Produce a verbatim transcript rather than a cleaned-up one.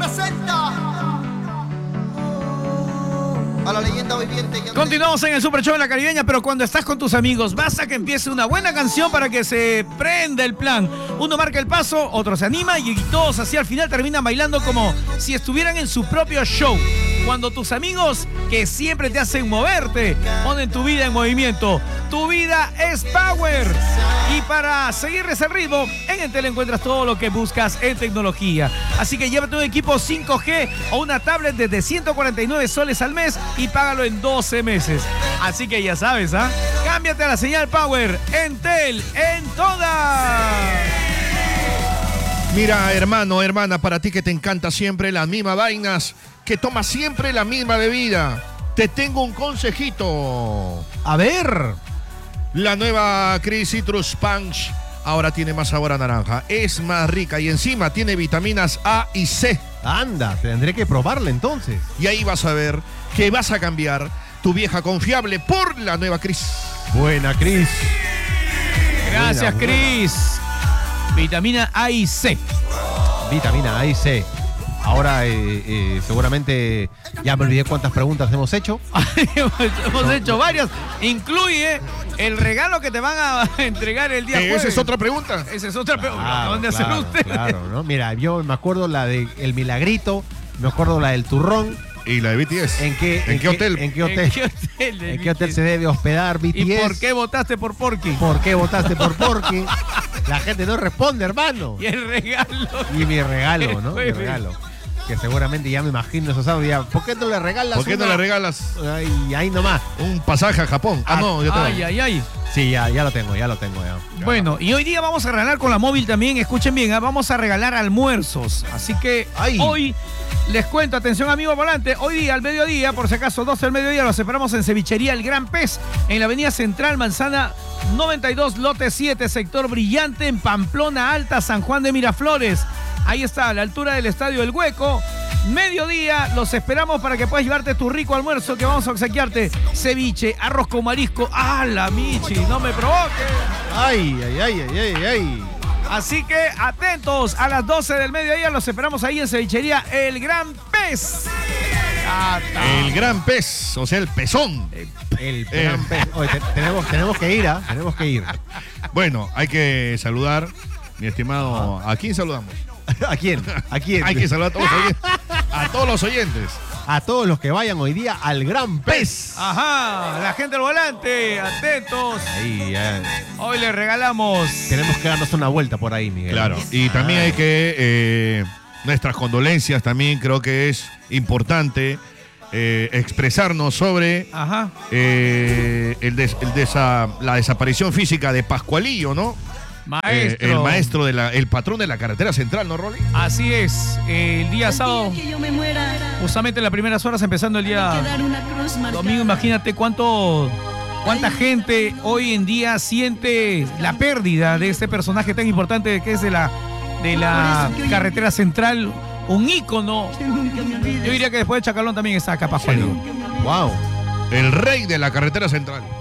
presenta a la leyenda viviente. Continuamos en el Super Show de la Caribeña, pero cuando estás con tus amigos, basta que empiece una buena canción para que se prenda el plan. Uno marca el paso, otro se anima y todos así al final terminan bailando como si estuvieran en su propio show. Cuando tus amigos, que siempre te hacen moverte, ponen tu vida en movimiento. Tu vida es power. Y para seguirles el ritmo, en Entel encuentras todo lo que buscas en tecnología. Así que llévate un equipo cinco G o una tablet desde ciento cuarenta y nueve soles al mes y págalo en doce meses. Así que ya sabes, ¿ah? ¿eh? Cámbiate a la señal Power. Entel en todas. Mira, hermano, hermana, para ti que te encanta siempre las mismas vainas, que tomas siempre la misma bebida, te tengo un consejito. A ver. La nueva Cris Citrus Punch ahora tiene más sabor a naranja, es más rica y encima tiene vitaminas A y C. Anda, tendré que probarla entonces. Y ahí vas a ver que vas a cambiar tu vieja confiable por la nueva Cris. Buena, Cris. Gracias, Cris. Vitamina A y C. Vitamina A y C. Ahora eh, eh, seguramente ya me olvidé cuántas preguntas hemos hecho. Hemos no, hecho no. varias. Incluye el regalo que te van a entregar el día eh, jueves. Esa es otra pregunta. Esa es otra pregunta. Claro, ¿Dónde claro, hacen ustedes? Claro, ¿no? Mira, yo me acuerdo la del Milagrito, me acuerdo la del turrón. ¿Y la de B T S? ¿En qué, ¿En en qué hotel? ¿En qué hotel? ¿En qué hotel, ¿En qué hotel se debe hospedar B T S? ¿Y por qué votaste por Porky? ¿Por qué votaste por Porky? La gente no responde, hermano. Y el regalo. Y mi regalo, ¿no? Mi regalo. Que seguramente ya me imagino esos audios. ¿Por qué no le regalas? ¿Por qué una? no le regalas? Ay, ahí nomás. Un pasaje a Japón. Ah, ah no, yo tengo. Ay, ay, ay. Sí, ya, ya lo tengo, ya lo tengo ya. ya. Bueno, y hoy día vamos a regalar con la móvil también. Escuchen bien, ¿eh? Vamos a regalar almuerzos. Así que ay. hoy les cuento, atención amigo volante, hoy día al mediodía, por si acaso doce del mediodía, los esperamos en Cevichería El Gran Pez, en la avenida Central, Manzana noventa y dos, lote siete, sector Brillante, en Pamplona Alta, San Juan de Miraflores. Ahí está, a la altura del Estadio El Hueco. Mediodía, los esperamos para que puedas llevarte tu rico almuerzo, que vamos a obsequiarte ceviche, arroz con marisco. ¡Ah, la Michi! ¡No me provoques! ¡Ay, ay, ay, ay, ay, ay! Así que atentos, a las doce del mediodía los esperamos ahí en Cevichería El Gran Pez. El Gran Pez, o sea, el pezón. El Gran Pez. Oye, te, tenemos, tenemos que ir, ¿ah? ¿eh? Tenemos que ir. Bueno, hay que saludar, mi estimado. ¿A quién saludamos? ¿A quién? ¿A quién? Hay que saludar a todos los oyentes. A todos los oyentes. A todos los que vayan hoy día al Gran Pez. Ajá, la gente al volante, atentos. Ahí, ya. Hoy les regalamos. Tenemos que darnos una vuelta por ahí, Miguel. Claro, y también hay que, eh, nuestras condolencias también creo que es importante eh, expresarnos sobre Ajá. Eh, el des, el desa, la desaparición física de Pascualillo, ¿no? Maestro. Eh, el maestro, de la, el patrón de la carretera central, ¿no, Rolly? Así es. Eh, el día sábado, justamente en las primeras horas, empezando el día domingo, imagínate cuánto, cuánta gente hoy en día siente la pérdida de este personaje tan importante que es de la, de la carretera central, un ícono. Yo diría que después de Chacalón también está acá Pascualillo. Wow. El rey de la carretera central.